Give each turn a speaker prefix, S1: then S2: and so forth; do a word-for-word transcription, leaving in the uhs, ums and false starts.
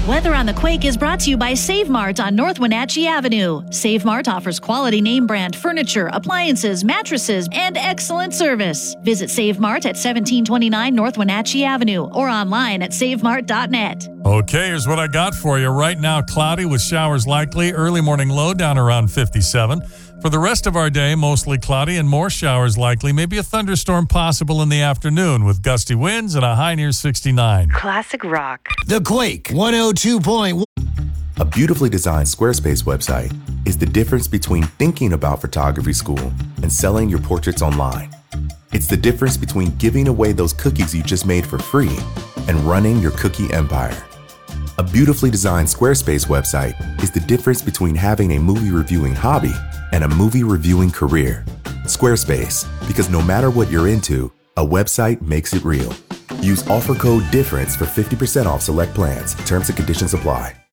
S1: Weather on the Quake is brought to you by Save Mart on North Wenatchee Avenue. Save Mart offers quality name brand furniture, appliances, mattresses, and excellent service. Visit Save Mart at seventeen twenty-nine North Wenatchee Avenue or online at save mart dot net.
S2: Okay, here's what I got for you. Right now, cloudy with showers likely. Early morning low down around fifty-seven. For the rest of our day, mostly cloudy and more showers likely. Maybe a thunderstorm possible in the afternoon with gusty winds and a high near sixty-nine.
S3: Classic rock.
S4: The Quake one oh two point one.
S5: A beautifully designed Squarespace website is the difference between thinking about photography school and selling your portraits online. It's the difference between giving away those cookies you just made for free and running your cookie empire. A beautifully designed Squarespace website is the difference between having a movie reviewing hobby and a movie reviewing career. Squarespace, because no matter what you're into, a website makes it real. Use offer code DIFFERENCE for fifty percent off select plans. Terms and conditions apply.